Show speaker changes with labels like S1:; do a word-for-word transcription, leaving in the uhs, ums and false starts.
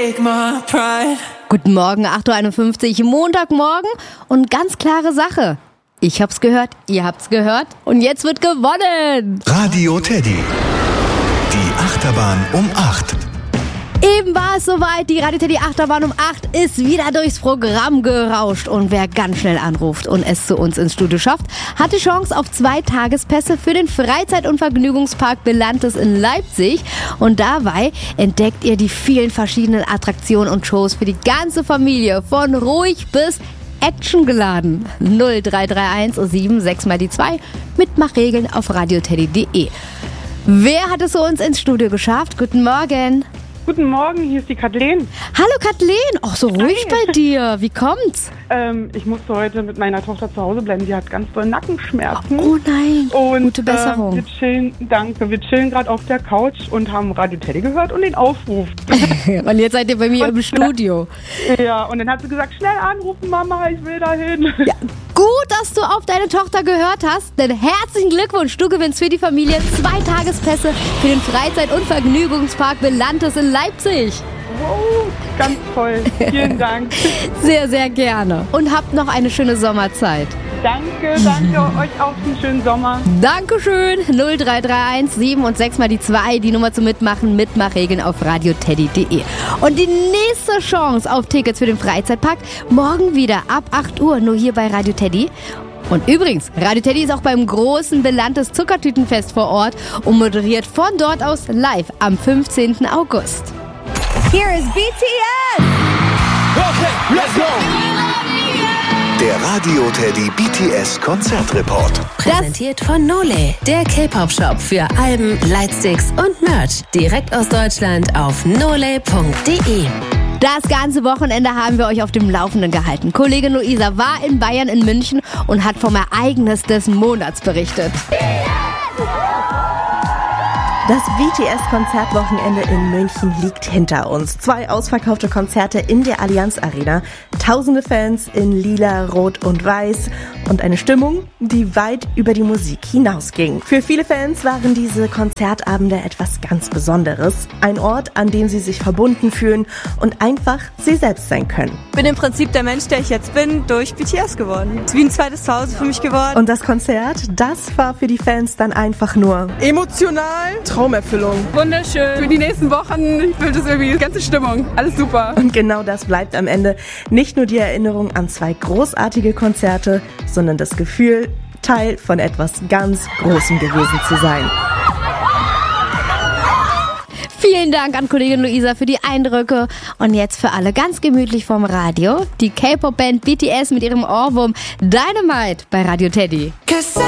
S1: take my pride.
S2: Guten Morgen, acht Uhr einundfünfzig, Montagmorgen und ganz klare Sache. Ich hab's gehört, ihr habt's gehört und jetzt wird gewonnen.
S3: Radio Teddy. Die Achterbahn um acht.
S2: Eben war es soweit, die Radio Teddy Achterbahn um acht ist wieder durchs Programm gerauscht und wer ganz schnell anruft und es zu uns ins Studio schafft, hat die Chance auf zwei Tagespässe für den Freizeit- und Vergnügungspark Belantes in Leipzig und dabei entdeckt ihr die vielen verschiedenen Attraktionen und Shows für die ganze Familie, von ruhig bis actiongeladen. null drei drei eins sieben sechs mal die zwei, Mitmachregeln auf radioteddy punkt de. Wer hat es zu uns ins Studio geschafft? Guten Morgen.
S4: Guten Morgen, hier ist die Kathleen.
S2: Hallo Kathleen, ach so ruhig Hi. Bei dir, wie kommt's?
S4: Ähm, ich musste heute mit meiner Tochter zu Hause bleiben, die hat ganz doll Nackenschmerzen.
S2: Oh nein,
S4: und,
S2: gute Besserung.
S4: Äh, wir chillen, danke, wir chillen gerade auf der Couch und haben Radio Teddy gehört und den Aufruf.
S2: Und jetzt seid ihr bei mir und im Studio.
S4: Ja, und dann hat sie gesagt, schnell anrufen Mama, ich will dahin.
S2: Ja, gut, dass du auf deine Tochter gehört hast, denn herzlichen Glückwunsch, du gewinnst für die Familie zwei Tagespässe für den Freizeit- und Vergnügungspark Belantes in Leipzig.
S4: Wow, ganz toll. Vielen Dank.
S2: Sehr, sehr gerne. Und habt noch eine schöne Sommerzeit.
S4: Danke, danke euch auch einen schönen Sommer.
S2: Dankeschön. null drei drei eins sieben und sechs mal die zwei, die Nummer zum Mitmachen, Mitmachregeln auf radioteddy punkt de. Und die nächste Chance auf Tickets für den Freizeitpark morgen wieder ab acht Uhr, nur hier bei Radio Teddy. Und übrigens, Radio Teddy ist auch beim großen Belantes Zuckertütenfest vor Ort und moderiert von dort aus live am fünfzehnten August.
S5: Here is B T S!
S1: Okay, let's go!
S3: Der Radio Teddy B T S Konzertreport.
S6: Präsentiert von Nole, der K-Pop-Shop für Alben, Lightsticks und Merch. Direkt aus Deutschland auf nole punkt de.
S2: Das ganze Wochenende haben wir euch auf dem Laufenden gehalten. Kollegin Luisa war in Bayern in München und hat vom Ereignis des Monats berichtet.
S5: Das B T S-Konzertwochenende in München liegt hinter uns. Zwei ausverkaufte Konzerte in der Allianz Arena, tausende Fans in lila, rot und weiß und eine Stimmung, die weit über die Musik hinausging. Für viele Fans waren diese Konzertabende etwas ganz Besonderes. Ein Ort, an dem sie sich verbunden fühlen und einfach sie selbst sein können.
S7: Ich bin im Prinzip der Mensch, der ich jetzt bin, durch B T S geworden. Es ist wie ein zweites Zuhause für mich geworden.
S5: Und das Konzert, das war für die Fans dann einfach nur
S8: emotional. Traumerfüllung.
S7: Wunderschön.
S8: Für die nächsten Wochen, ich will das irgendwie, die ganze Stimmung, alles super.
S5: Und genau das bleibt am Ende. Nicht nur die Erinnerung an zwei großartige Konzerte, sondern das Gefühl, Teil von etwas ganz Großem gewesen zu sein.
S2: Vielen Dank an Kollegin Luisa für die Eindrücke. Und jetzt für alle ganz gemütlich vom Radio, die K-Pop-Band B T S mit ihrem Ohrwurm Dynamite bei Radio Teddy.